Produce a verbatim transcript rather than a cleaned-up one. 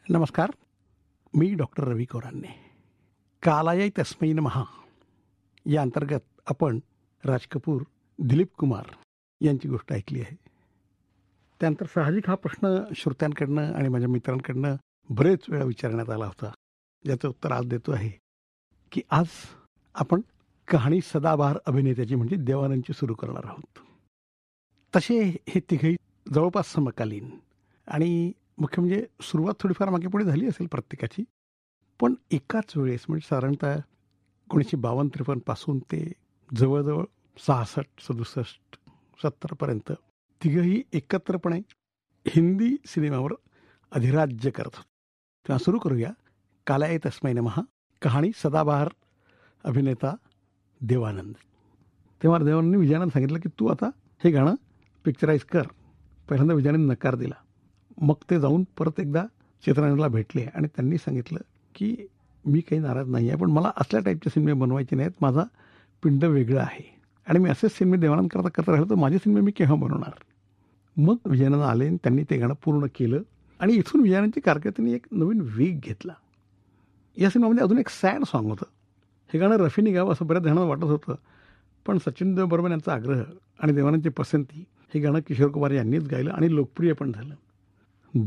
नमस्कार. मी डॉक्टर रवी कोरांने. कालाय तस्मै नमः या अंतर्गत आपण राज कपूर, दिलीप कुमार यांची गोष्ट ऐकली आहे. त्यानंतर साहजिक हा प्रश्न श्रोत्यांकडनं आणि माझ्या मित्रांकडनं बरेच वेळा विचारण्यात आला होता, ज्याचं उत्तर आज देतो आहे की आज आपण कहाणी सदाबहार अभिनेत्याची म्हणजे देवानंदची सुरू करणार आहोत. तसे हे तिघही जवळपास समकालीन आणि मुख्य म्हणजे सुरुवात थोडीफार मागे पुढे झाली असेल प्रत्येकाची, पण एकाच वेळेस म्हणजे साधारणतः एकोणीसशे बावन्न त्रेपन्नपासून ते जवळजवळ सहासष्ट सदुसष्ट सत्तरपर्यंत तिघंही एकत्रपणे हिंदी सिनेमावर अधिराज्य करत होते. तेव्हा सुरू करूया कालाय तस्मै नमः, कहाणी सदाबहार अभिनेता देवानंद. तेव्हा देवानंदने विजयानं सांगितलं की तू आता हे गाणं पिक्चराईज कर. पहिल्यांदा विजयाने नकार दिला. मग ते जाऊन परत एकदा चित्रनटला भेटले आणि त्यांनी सांगितलं की मी काही नाराज नाही आहे, पण मला असल्या टाईपचे सिनेमे बनवायचे नाहीत. माझा पिंड वेगळं आहे आणि मी असेच सिनेमे देवानंद करता करता राहिलो तर माझे सिनेमे मी केव्हा बनवणार. मग विजयानंद आले आणि त्यांनी ते गाणं पूर्ण केलं आणि इथून विजयानंदची कारकिर्दीने एक नवीन वेग घेतला. या सिनेमामध्ये अजून एक सॅड सॉन्ग होतं. हे गाणं रफीने गावं असं बऱ्याच जणांना वाटत होतं, पण सचिन बर्मन यांचा आग्रह आणि देवानंदची पसंती हे गाणं किशोर कुमार यांनीच गायलं आणि लोकप्रिय पण झालं.